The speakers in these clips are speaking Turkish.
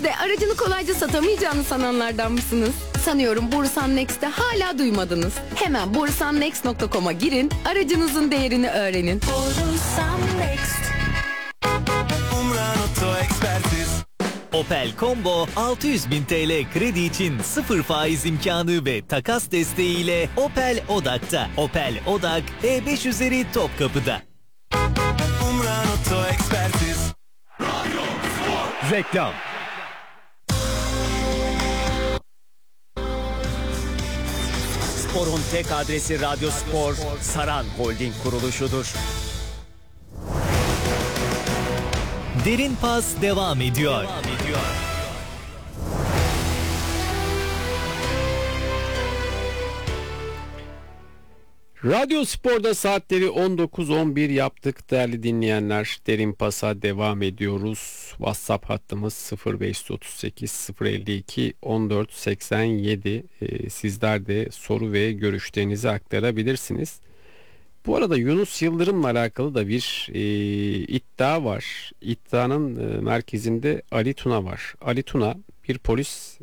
Siz de aracını kolayca satamayacağını sananlardan mısınız? Sanıyorum Borusan Next'te hala duymadınız. Hemen borusannext.com'a girin, aracınızın değerini öğrenin. Borusan Next. Umran Oto Ekspertiz. Opel Combo 600.000 TL kredi için 0 faiz imkanı ve takas desteğiyle Opel Odak'ta. Opel Odak E500'leri Topkapı'da. Umran Oto Ekspertiz. Reklam. Spor'un tek adresi Radyo Spor, Saran Holding kuruluşudur. Derin Pas devam ediyor. Radyo Spor'da saatleri 19.11 yaptık değerli dinleyenler. Derin Pas'a devam ediyoruz. WhatsApp hattımız 0538 052 14 87. Sizler de soru ve görüşlerinizi aktarabilirsiniz. Bu arada Yunus Yıldırım'la alakalı da bir iddia var. İddianın merkezinde Ali Tuna var. Ali Tuna bir polis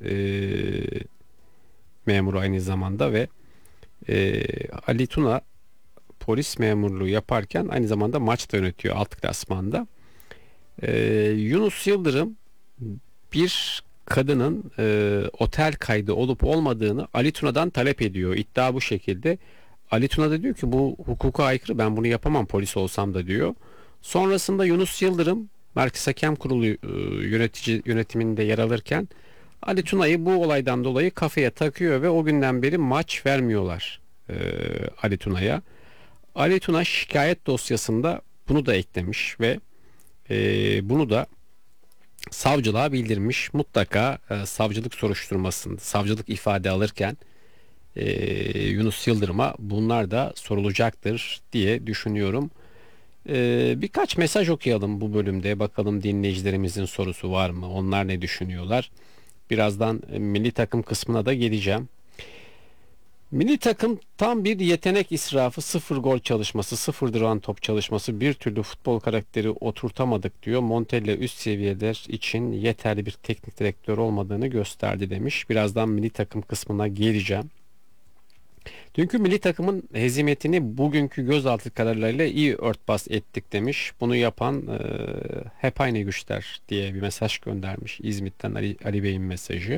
memuru aynı zamanda ve Ali Tuna polis memurluğu yaparken aynı zamanda maç da yönetiyor alt klasmanda. Yunus Yıldırım bir kadının otel kaydı olup olmadığını Ali Tuna'dan talep ediyor. İddia bu şekilde. Ali Tuna da diyor ki bu hukuka aykırı, ben bunu yapamam polis olsam da diyor. Sonrasında Yunus Yıldırım Merkez Hakem Kurulu yönetiminde yer alırken Ali Tuna'yı bu olaydan dolayı kafaya takıyor ve o günden beri maç vermiyorlar Ali Tuna'ya. Ali Tuna şikayet dosyasında bunu da eklemiş ve bunu da savcılığa bildirmiş. Mutlaka savcılık soruşturmasında, savcılık ifade alırken Yunus Yıldırım'a bunlar da sorulacaktır diye düşünüyorum. Birkaç mesaj okuyalım bu bölümde. Bakalım dinleyicilerimizin sorusu var mı? Onlar ne düşünüyorlar? Birazdan milli takım kısmına da geleceğim. Milli takım tam bir yetenek israfı, 0 gol çalışması, 0 duran top çalışması, bir türlü futbol karakteri oturtamadık diyor. Montella üst seviyeler için yeterli bir teknik direktör olmadığını gösterdi demiş. Birazdan milli takım kısmına geleceğim. Dünkü milli takımın hezimetini bugünkü gözaltı kararlarıyla iyi örtbas ettik demiş. Bunu yapan hep aynı güçler diye bir mesaj göndermiş. İzmit'ten Ali Bey'in mesajı.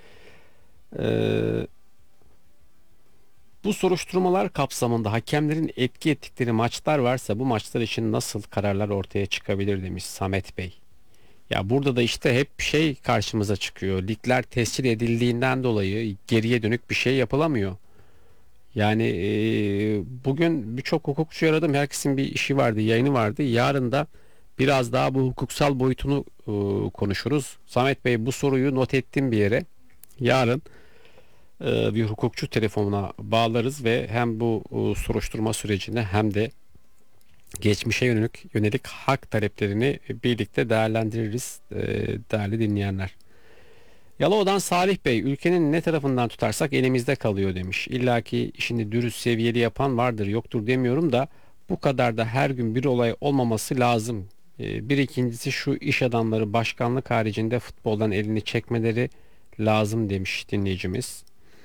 Bu soruşturmalar kapsamında hakemlerin etki ettikleri maçlar varsa bu maçlar için nasıl kararlar ortaya çıkabilir demiş Samet Bey. Ya burada da işte hep karşımıza çıkıyor. Ligler tescil edildiğinden dolayı geriye dönük bir şey yapılamıyor. Yani bugün birçok hukukçu aradım. Herkesin bir işi vardı, yayını vardı. Yarın da biraz daha bu hukuksal boyutunu konuşuruz. Samet Bey, bu soruyu not ettim bir yere. Yarın bir hukukçu telefonuna bağlarız ve hem bu soruşturma sürecini hem de geçmişe yönelik hak taleplerini birlikte değerlendiririz değerli dinleyenler. Yalova'dan Salih Bey, ülkenin ne tarafından tutarsak elimizde kalıyor demiş. İlla ki işini dürüst seviyeli yapan vardır, yoktur demiyorum da bu kadar da her gün bir olay olmaması lazım. Bir ikincisi, şu iş adamları başkanlık haricinde futboldan elini çekmeleri lazım demiş dinleyicimiz.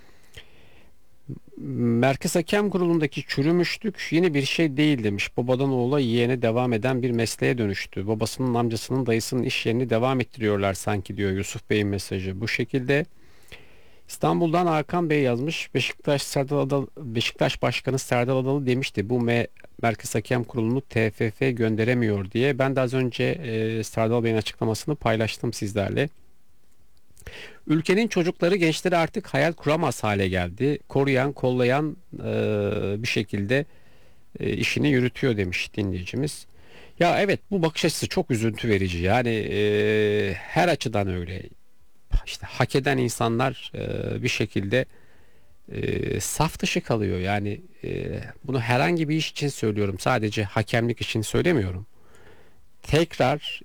Merkez Hakem Kurulu'ndaki çürümüşlük yeni bir şey değil demiş. Babadan oğula yeğene devam eden bir mesleğe dönüştü. Babasının, amcasının, dayısının iş yerini devam ettiriyorlar sanki diyor Yusuf Bey'in mesajı. Bu şekilde İstanbul'dan Hakan Bey yazmış. Beşiktaş Başkanı Serdal Adalı demişti. Bu Merkez Hakem Kurulu'nu TFF gönderemiyor diye. Ben de az önce Serdal Bey'in açıklamasını paylaştım sizlerle. Ülkenin çocukları, gençleri artık hayal kuramaz hale geldi. Koruyan, kollayan bir şekilde işini yürütüyor demiş dinleyicimiz. Ya evet, bu bakış açısı çok üzüntü verici. Yani her açıdan öyle. İşte hak eden insanlar bir şekilde saf dışı kalıyor. Yani bunu herhangi bir iş için söylüyorum. Sadece hakemlik için söylemiyorum. Tekrar